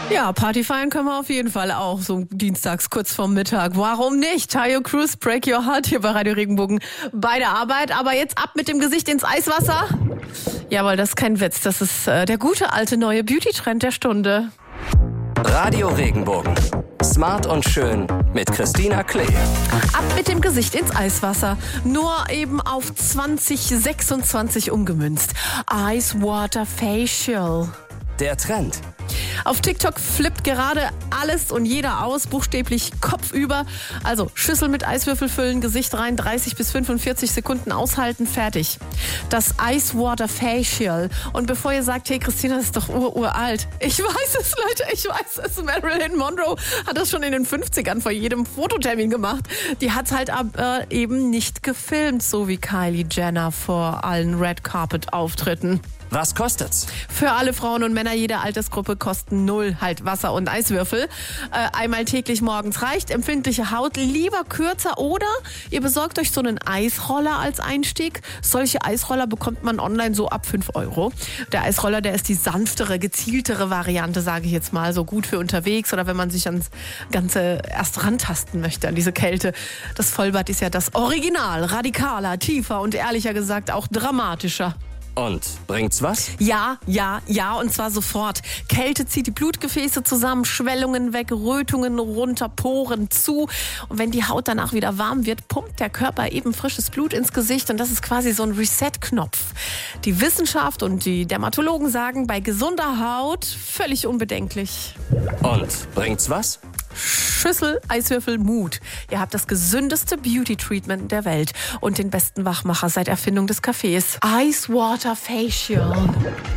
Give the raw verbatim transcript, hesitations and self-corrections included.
Ja, Party feiern können wir auf jeden Fall auch, so dienstags kurz vorm Mittag. Warum nicht? Tayo Cruz, Break Your Heart hier bei Radio Regenbogen bei der Arbeit. Aber jetzt ab mit dem Gesicht ins Eiswasser. Jawohl, das ist kein Witz. Das ist äh, der gute alte neue Beauty-Trend der Stunde. Radio Regenbogen. Smart und schön mit Christina Klee. Ab mit dem Gesicht ins Eiswasser. Nur eben auf zwanzig sechsundzwanzig umgemünzt. Ice Water Facial. Der Trend. Auf TikTok flippt gerade alles und jeder aus, buchstäblich kopfüber. Also Schüssel mit Eiswürfel füllen, Gesicht rein, dreißig bis fünfundvierzig Sekunden aushalten, fertig. Das Ice Water Facial. Und bevor ihr sagt, hey Christina, das ist doch ur uralt. Ich weiß es, Leute, ich weiß es. Marilyn Monroe hat das schon in den fünfzigern vor jedem Fototermin gemacht. Die hat halt aber eben nicht gefilmt, so wie Kylie Jenner vor allen Red Carpet Auftritten. Was kostet's? Für alle Frauen und Männer jeder Altersgruppe kosten null halt Wasser und Eiswürfel. Äh, einmal täglich morgens reicht. Empfindliche Haut lieber kürzer oder ihr besorgt euch so einen Eisroller als Einstieg. Solche Eisroller bekommt man online so ab fünf Euro. Der Eisroller, der ist die sanftere, gezieltere Variante, sage ich jetzt mal. So gut für unterwegs oder wenn man sich ans Ganze erst rantasten möchte, an diese Kälte. Das Vollbad ist ja das Original, radikaler, tiefer und ehrlicher gesagt auch dramatischer. Und bringt's was? Ja, ja, ja, und zwar sofort. Kälte zieht die Blutgefäße zusammen, Schwellungen weg, Rötungen runter, Poren zu. Und wenn die Haut danach wieder warm wird, pumpt der Körper eben frisches Blut ins Gesicht. Und das ist quasi so ein Reset-Knopf. Die Wissenschaft und die Dermatologen sagen, bei gesunder Haut völlig unbedenklich. Und bringt's was? Schüssel, Eiswürfel, Mut. Ihr habt das gesündeste Beauty-Treatment der Welt und den besten Wachmacher seit Erfindung des Kaffees. Ice Water Facial.